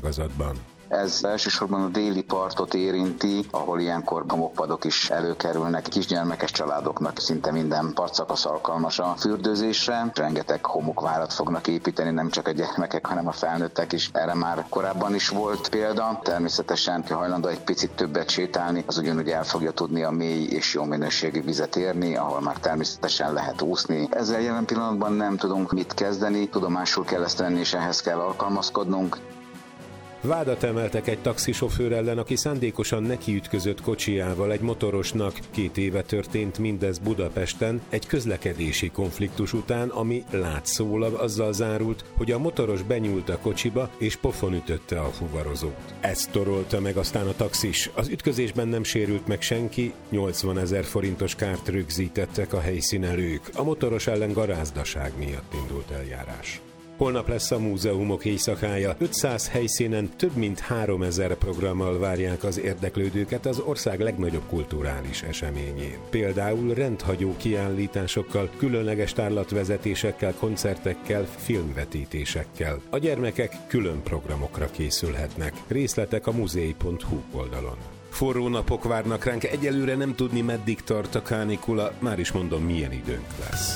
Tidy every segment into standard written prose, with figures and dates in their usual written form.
ágazatban. Ez elsősorban a déli partot érinti, ahol ilyenkor homokpadok is előkerülnek. Kisgyermekes családoknak szinte minden partszakasz alkalmas a fürdőzésre. Rengeteg homokvárat fognak építeni, nem csak a gyermekek, hanem a felnőttek is. Erre már korábban is volt példa. Természetesen, ha hajlandó egy picit többet sétálni, az ugyanúgy el fogja tudni a mély és jó minőségű vizet érni, ahol már természetesen lehet úszni. Ezzel jelen pillanatban nem tudunk mit kezdeni, tudomásul kell ezt venni, és ehhez kell alkalmazkodnunk. Vádat emeltek egy taxisofőr ellen, aki szándékosan nekiütközött kocsijával egy motorosnak. 2 éve történt mindez Budapesten egy közlekedési konfliktus után, ami látszólag azzal zárult, hogy a motoros benyúlt a kocsiba és pofon ütötte a fuvarozót. Ezt torolta meg aztán a taxis. Az ütközésben nem sérült meg senki, 80 000 forintos kárt rögzítettek a helyszínelők. A motoros ellen garázdaság miatt indult eljárás. Holnap lesz a múzeumok éjszakája. 500 helyszínen több mint 3000 programmal várják az érdeklődőket az ország legnagyobb kulturális eseményén. Például rendhagyó kiállításokkal, különleges tárlatvezetésekkel, koncertekkel, filmvetítésekkel. A gyermekek külön programokra készülhetnek. Részletek a muzei.hu oldalon. Forró napok várnak ránk, egyelőre nem tudni, meddig tart a kánikula, már is mondom, milyen időnk lesz.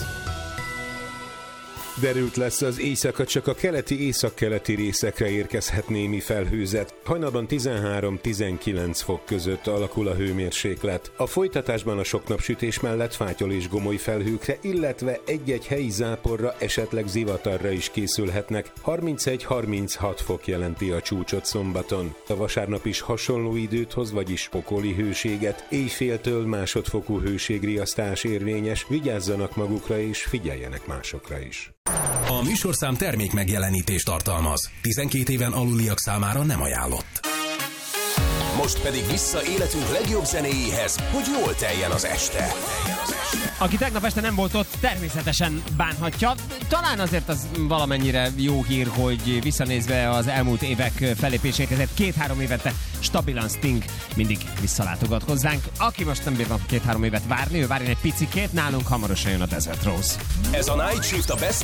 Derült lesz az éjszaka, csak a keleti északkeleti részekre érkezhet némi felhőzet. Hajnalban 13-19 fok között alakul a hőmérséklet. A folytatásban a sok napsütés mellett fátyol és gomoly felhőkre, illetve egy-egy helyi záporra, esetleg zivatarra is készülhetnek. 31-36 fok jelenti a csúcsot szombaton. A vasárnap is hasonló időt hoz, vagyis pokoli hőséget. Éjféltől másodfokú hőségriasztás érvényes, vigyázzanak magukra és figyeljenek másokra is. A műsorszám termék megjelenítést tartalmaz. 12 éven aluliak számára nem ajánlott. Most pedig vissza életünk legjobb zenéjéhez, hogy jól teljen az este. Aki tegnap este nem volt ott, természetesen bánhatja. Talán azért az valamennyire jó hír, hogy visszanézve az elmúlt évek fellépését, ezért 2-3 évente stabilan Sting mindig visszalátogat hozzánk. Aki most nem bírna 2-3 évet várni, ő várjon egy picikét, nálunk hamarosan jön a Desert Rose. Ez a Night Shift a Best